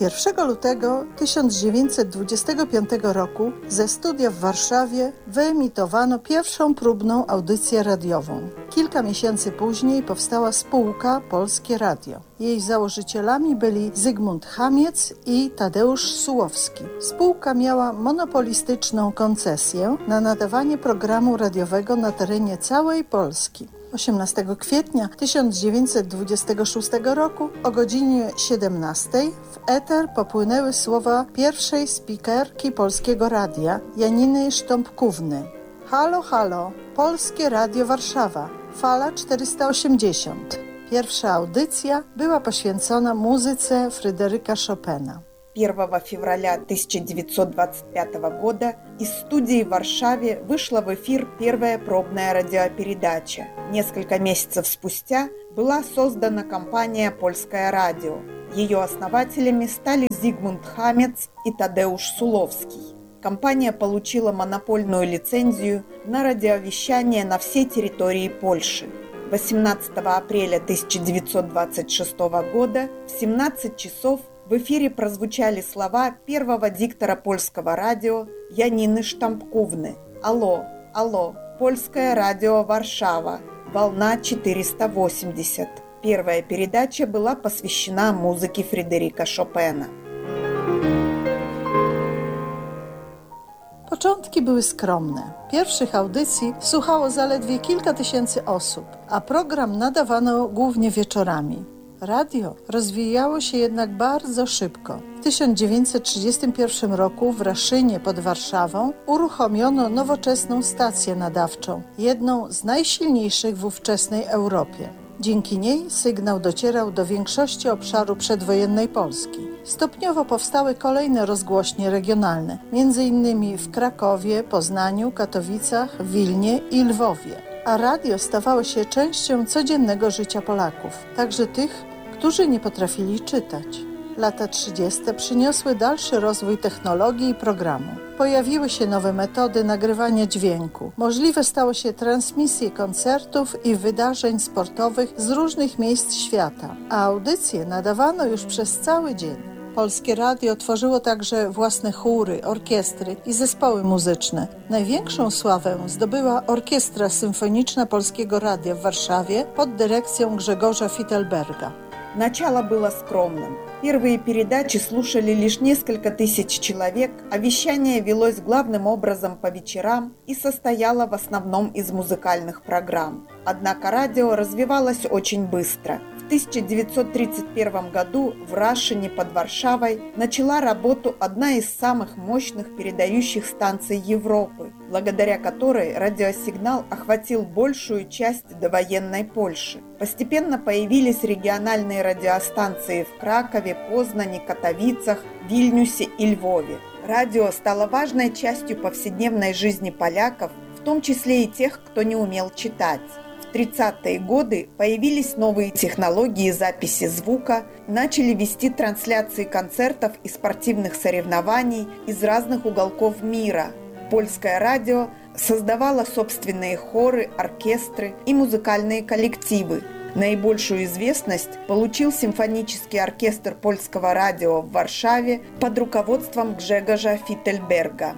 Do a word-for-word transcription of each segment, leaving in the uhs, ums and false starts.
pierwszego lutego tysiąc dziewięćset dwudziestego piątego roku ze studia w Warszawie wyemitowano pierwszą próbną audycję radiową. Kilka miesięcy później powstała spółka Polskie Radio. Jej założycielami byli Zygmunt Chamiec i Tadeusz Sułowski. Spółka miała monopolistyczną koncesję na nadawanie programu radiowego na terenie całej Polski. osiemnastego kwietnia tysiąc dziewięćset dwudziestego szóstego roku o godzinie siedemnastej w eter popłynęły słowa pierwszej spikerki Polskiego Radia, Janiny Sztąpkówny. Halo, halo, Polskie Radio Warszawa, fala czterysta osiemdziesiąt. Pierwsza audycja była poświęcona muzyce Fryderyka Chopina. первого февраля тысяча девятьсот двадцать пятого года из студии в Варшаве вышла в эфир первая пробная радиопередача. Несколько месяцев спустя была создана компания «Польское радио». Ее основателями стали Зигмунд Хамец и Тадeusz Суловский. Компания получила монопольную лицензию на радиовещание на всей территории Польши. восемнадцатого апреля тысяча девятьсот двадцать шестого года в семнадцать часов в эфире прозвучали слова первого диктора Польского радио Янины Штампкувны. Алло, алло, Польское радио Варшава, волна четыреста восемьдесят. Первая передача была посвящена музыке Фридерика Шопена. Początki były skromne. Pierwszych audycji słuchało zaledwie kilka tysięcy osób, a program nadawano głównie wieczorami. Radio rozwijało się jednak bardzo szybko. W tysiąc dziewięćset trzydziestym pierwszym roku w Raszynie pod Warszawą uruchomiono nowoczesną stację nadawczą, jedną z najsilniejszych w ówczesnej Europie. Dzięki niej sygnał docierał do większości obszaru przedwojennej Polski. Stopniowo powstały kolejne rozgłośnie regionalne, między innymi w Krakowie, Poznaniu, Katowicach, Wilnie i Lwowie. A radio stawało się częścią codziennego życia Polaków, także tych, którzy nie potrafili czytać. Lata trzydzieste przyniosły dalszy rozwój technologii i programu. Pojawiły się nowe metody nagrywania dźwięku. Możliwe stało się transmisje koncertów i wydarzeń sportowych z różnych miejsc świata, a audycje nadawano już przez cały dzień. Polskie Radio tworzyło także własne chóry, orkiestry i zespoły muzyczne. Największą sławę zdobyła Orkiestra Symfoniczna Polskiego Radia w Warszawie pod dyrekcją Grzegorza Fittelberga. Начало было скромным. Первые передачи слушали лишь несколько тысяч человек, а вещание велось главным образом по вечерам и состояло в основном из музыкальных программ. Однако радио развивалось очень быстро. В тысяча девятьсот тридцать первом году в Рашине под Варшавой начала работу одна из самых мощных передающих станций Европы, благодаря которой радиосигнал охватил большую часть довоенной Польши. Постепенно появились региональные радиостанции в Кракове, Познане, Катовицах, Вильнюсе и Львове. Радио стало важной частью повседневной жизни поляков, в том числе и тех, кто не умел читать. В тридцатые годы появились новые технологии записи звука, начали вести трансляции концертов и спортивных соревнований из разных уголков мира. Польское радио создавало собственные хоры, оркестры и музыкальные коллективы. Наибольшую известность получил симфонический оркестр Польского радио в Варшаве под руководством Grzegorza Fittelberga.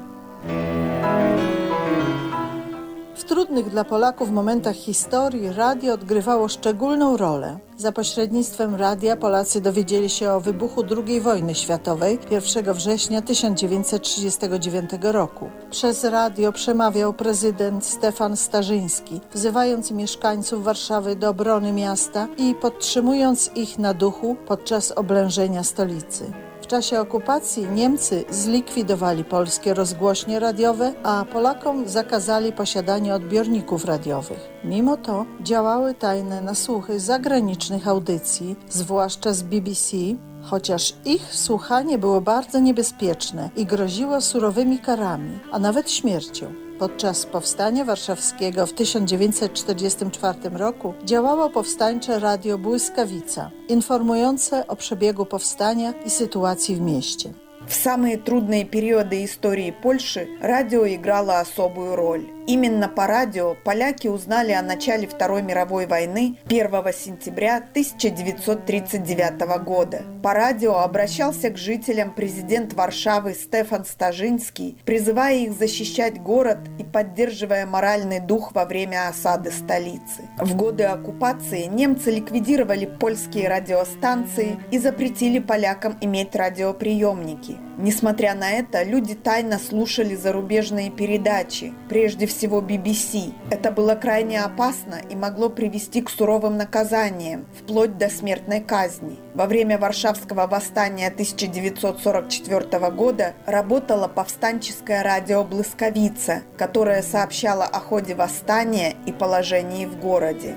W trudnych dla Polaków momentach historii radio odgrywało szczególną rolę. Za pośrednictwem radia Polacy dowiedzieli się o wybuchu drugiej wojny światowej pierwszego września tysiąc dziewięćset trzydziestego dziewiątego roku. Przez radio przemawiał prezydent Stefan Starzyński, wzywając mieszkańców Warszawy do obrony miasta i podtrzymując ich na duchu podczas oblężenia stolicy. W czasie okupacji Niemcy zlikwidowali polskie rozgłośnie radiowe, a Polakom zakazali posiadania odbiorników radiowych. Mimo to działały tajne nasłuchy zagranicznych audycji, zwłaszcza z B B C, chociaż ich słuchanie było bardzo niebezpieczne i groziło surowymi karami, a nawet śmiercią. Podczas Powstania Warszawskiego w tysiąc dziewięćset czterdziestym czwartym roku działało powstańcze radio Błyskawica, informujące o przebiegu powstania i sytuacji w mieście. В самые трудные периоды истории Польши радио играло особую роль. Именно по радио поляки узнали о начале Второй мировой войны первого сентября тысяча девятьсот тридцать девятого года. По радио обращался к жителям президент Варшавы Стефан Стажинский, призывая их защищать город и поддерживая моральный дух во время осады столицы. В годы оккупации немцы ликвидировали польские радиостанции и запретили полякам иметь радиоприемники. Несмотря на это, люди тайно слушали зарубежные передачи, прежде всего би би си. Это было крайне опасно и могло привести к суровым наказаниям, вплоть до смертной казни. Во время Варшавского восстания тысяча девятьсот сорок четвёртого года работало повстанческое радио «Блысковица», которое сообщало о ходе восстания и положении в городе.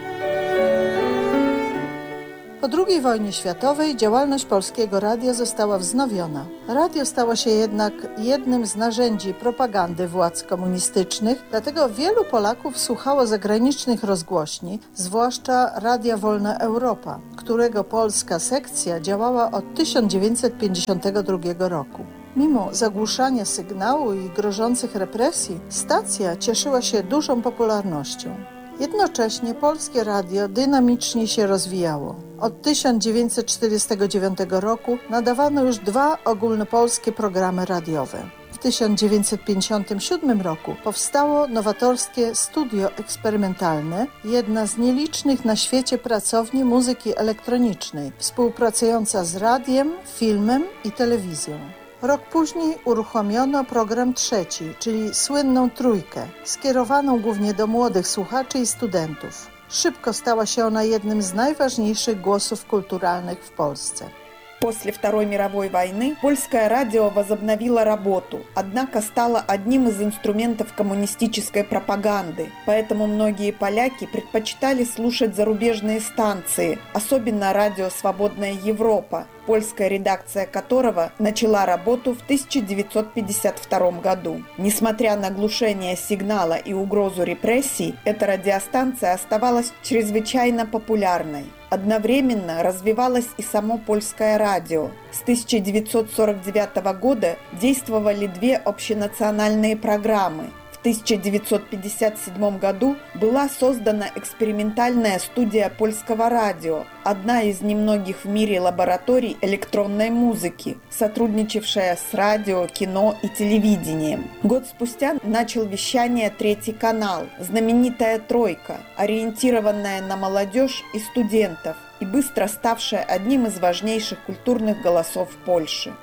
Po drugiej wojnie światowej działalność Polskiego Radia została wznowiona. Radio stało się jednak jednym z narzędzi propagandy władz komunistycznych, dlatego wielu Polaków słuchało zagranicznych rozgłośni, zwłaszcza Radia Wolna Europa, którego polska sekcja działała od tysiąc dziewięćset pięćdziesiątego drugiego roku. Mimo zagłuszania sygnału i grożących represji, stacja cieszyła się dużą popularnością. Jednocześnie polskie radio dynamicznie się rozwijało. Od tysiąc dziewięćset czterdziestego dziewiątego roku nadawano już dwa ogólnopolskie programy radiowe. W tysiąc dziewięćset pięćdziesiątym siódmym roku powstało nowatorskie studio eksperymentalne, jedna z nielicznych na świecie pracowni muzyki elektronicznej, współpracująca z radiem, filmem i telewizją. Rok później uruchomiono program trzeci, czyli słynną Trójkę, skierowaną głównie do młodych słuchaczy i studentów. Szybko stała się ona jednym z najważniejszych głosów kulturalnych w Polsce. После Второй мировой войны польское радио возобновило работу, однако стало одним из инструментов коммунистической пропаганды, поэтому многие поляки предпочитали слушать зарубежные станции, особенно радио «Свободная Европа», польская редакция которого начала работу в тысяча девятьсот пятьдесят втором году. Несмотря на глушение сигнала и угрозу репрессий, эта радиостанция оставалась чрезвычайно популярной. Одновременно развивалось и само польское радио. С тысяча девятьсот сорок девятого года действовали две общенациональные программы. В тысяча девятьсот пятьдесят седьмом году была создана экспериментальная студия польского радио, одна из немногих в мире лабораторий электронной музыки, сотрудничавшая с радио, кино и телевидением. Год спустя начал вещание Третий канал, знаменитая «Тройка», ориентированная на молодежь и студентов и быстро ставшая одним из важнейших культурных голосов Польши.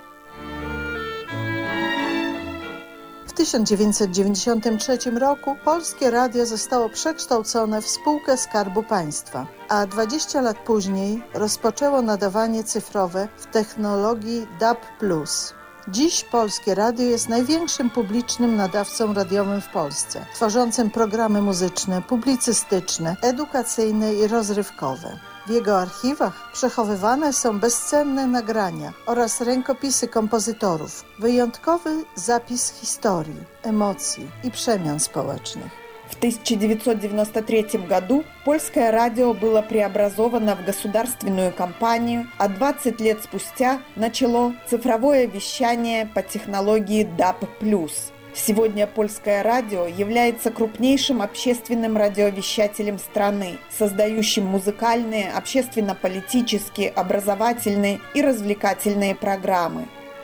W tysiąc dziewięćset dziewięćdziesiątym trzecim roku Polskie Radio zostało przekształcone w spółkę Skarbu Państwa, a dwadzieścia lat później rozpoczęło nadawanie cyfrowe w technologii D A B plus. Dziś Polskie Radio jest największym publicznym nadawcą radiowym w Polsce, tworzącym programy muzyczne, publicystyczne, edukacyjne i rozrywkowe. W jego archiwach przechowywane są bezcenne nagrania oraz rękopisy kompozytorów, wyjątkowy zapis historii, emocji i przemian społecznych. В тысяча девятьсот девяносто третьем году польское радио было преобразовано в государственную компанию, а двадцать лет спустя начало цифровое вещание по технологии ди эй би плюс. Сегодня польское радио является крупнейшим общественным радиовещателем страны, создающим музыкальные, общественно-политические, образовательные и развлекательные программы.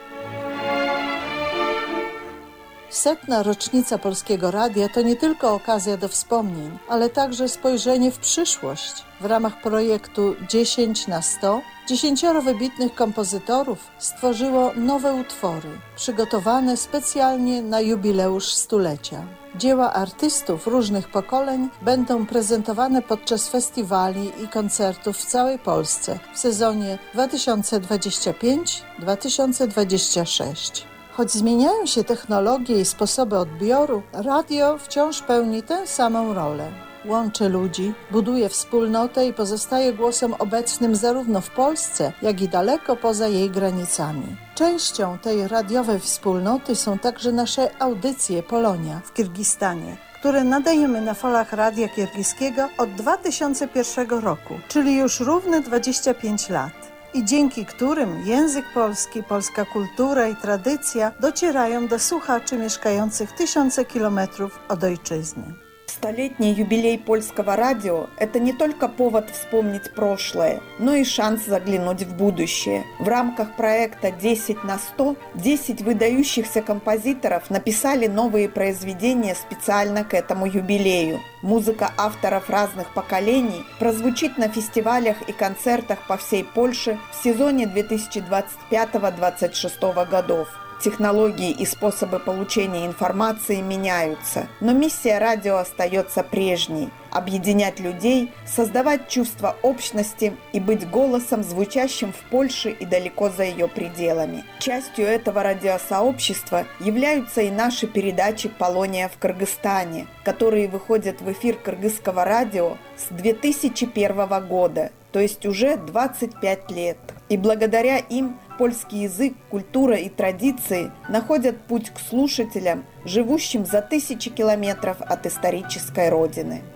Setna rocznica Polskiego Radia to nie tylko okazja do wspomnień, ale także spojrzenie w przyszłość. W ramach projektu dziesięć na sto dziesięcioro wybitnych kompozytorów stworzyło nowe utwory, przygotowane specjalnie na jubileusz stulecia. Dzieła artystów różnych pokoleń będą prezentowane podczas festiwali i koncertów w całej Polsce w sezonie dwa tysiące dwudziestym piątym do dwa tysiące dwudziestego szóstego. Choć zmieniają się technologie i sposoby odbioru, radio wciąż pełni tę samą rolę. Łączy ludzi, buduje wspólnotę i pozostaje głosem obecnym zarówno w Polsce, jak i daleko poza jej granicami. Częścią tej radiowej wspólnoty są także nasze audycje Polonia w Kirgistanie, które nadajemy na falach Radia Kirgiskiego od dwa tysiące pierwszego roku, czyli już równe dwadzieścia pięć lat. i dzięki którym język polski, polska kultura i tradycja docierają do słuchaczy mieszkających tysiące kilometrów od ojczyzny. Столетний юбилей польского радио – это не только повод вспомнить прошлое, но и шанс заглянуть в будущее. В рамках проекта десять на сто десять выдающихся композиторов написали новые произведения специально к этому юбилею. Музыка авторов разных поколений прозвучит на фестивалях и концертах по всей Польше в сезоне две тысячи двадцать пятого — двадцать шестого годов. Технологии и способы получения информации меняются, но миссия радио остается прежней – объединять людей, создавать чувство общности и быть голосом, звучащим в Польше и далеко за ее пределами. Частью этого радиосообщества являются и наши передачи «Полония в Кыргызстане», которые выходят в эфир кыргызского радио с две тысячи первого года, то есть уже двадцать пять лет. И благодаря им польский язык, культура и традиции находят путь к слушателям, живущим за тысячи километров от исторической родины.